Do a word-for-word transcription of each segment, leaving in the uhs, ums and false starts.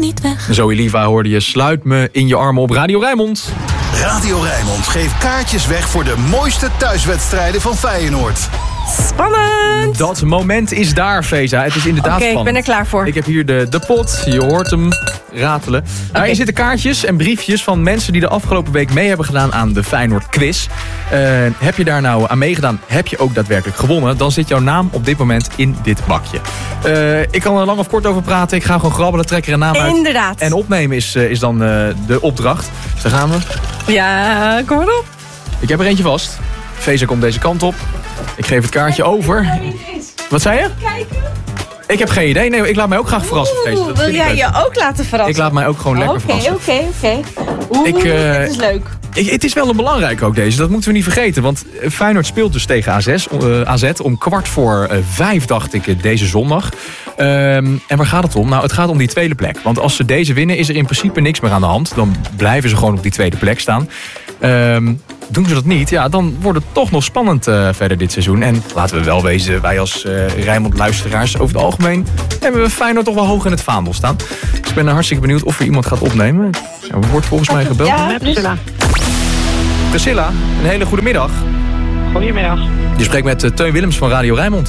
niet weg. Zoe Liva hoorde je Sluit me in je armen op Radio Rijnmond. Radio Rijnmond geeft kaartjes weg voor de mooiste thuiswedstrijden van Feyenoord. Spannend! Dat moment is daar, Feza. Het is inderdaad Oké, spannend. ik ben er klaar voor. Ik heb hier de, de pot. Je hoort hem ratelen. Okay. Daarin zitten kaartjes en briefjes van mensen die de afgelopen week mee hebben gedaan aan de Feyenoord quiz. Uh, heb je daar nou aan meegedaan? Heb je ook daadwerkelijk gewonnen? Dan zit jouw naam op dit moment in dit bakje. Uh, ik kan er lang of kort over praten. Ik ga gewoon grabbelen, trek er een naam uit. Inderdaad. En opnemen is, uh, is dan uh, de opdracht. Dus daar gaan we. Ja, kom maar op. Ik heb er eentje vast. Feza komt deze kant op. Ik geef het kaartje over. Wat zei je? Kijken. Ik heb geen idee. Nee, ik laat mij ook graag verrassen. Oeh, wil jij je ook laten verrassen? Ik laat mij ook gewoon lekker verrassen. Oké, oké, oké. Oeh, uh, dit is leuk. Ik, het is wel een belangrijke ook deze. Dat moeten we niet vergeten. Want Feyenoord speelt dus tegen A Z, uh, A Z om kwart voor uh, vijf, dacht ik, deze zondag. Um, en waar gaat het om? Nou, het gaat om die tweede plek. Want als ze deze winnen, is er in principe niks meer aan de hand. Dan blijven ze gewoon op die tweede plek staan. Um, doen ze dat niet, ja, dan wordt het toch nog spannend uh, verder dit seizoen. En laten we wel wezen, wij als uh, Rijnmond luisteraars, over het algemeen hebben we Feyenoord toch wel hoog in het vaandel staan. Dus ik ben hartstikke benieuwd of er iemand gaat opnemen. Er wordt volgens mij gebeld. Ja, Priscilla. Priscilla, een hele goede middag. Goedemiddag. Je spreekt met uh, Teun Willems van Radio Rijnmond.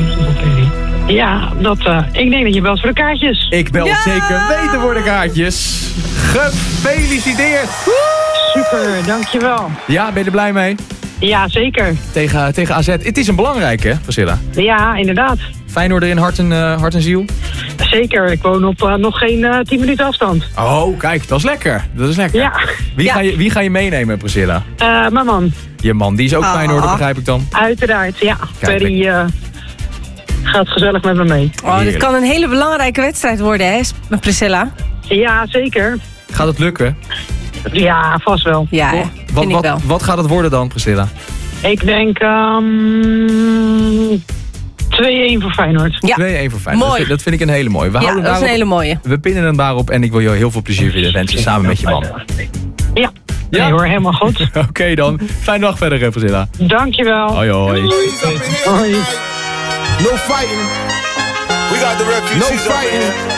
Ja, dat, uh, ik denk dat je belt voor de kaartjes. Ik bel ja! zeker weten voor de kaartjes. Gefeliciteerd! Super, dankjewel. Ja, ben je er blij mee? Ja, zeker. Tegen, tegen A Z. Het is een belangrijke, hè, Priscilla? Ja, inderdaad. Feyenoord er in hart en, uh, hart en ziel? Zeker, ik woon op uh, nog geen uh, tien minuten afstand. Oh, kijk, dat is lekker. Dat is lekker. Ja. Wie, ja. Ga, je, wie ga je meenemen, Priscilla? Uh, mijn man. Je man, die is ook ah. Feyenoorder, begrijp ik dan? Uiteraard, ja. Kijk, Ferry uh, gaat gezellig met me mee. Oh, dit kan een hele belangrijke wedstrijd worden, hè, Priscilla? Ja, zeker. Gaat het lukken? Ja, vast wel. Ja, hè? Wat, vind wat, ik wel. wat gaat het worden dan, Priscilla? Ik denk um, twee-een voor Feyenoord. Ja. twee-een voor Feyenoord. Mooi. Dat, dat vind ik een hele mooie. We Ja, houden dat is een hele mooie. We pinnen hem daarop en ik wil je heel veel plezier willen wensen samen met je man. Ja. Ja? Nee hoor, helemaal goed. Oké okay, dan. Fijne dag verder, Priscilla. Dankjewel. Hoi hoi. Hoi. No fighting. We got the refugees. No fighting.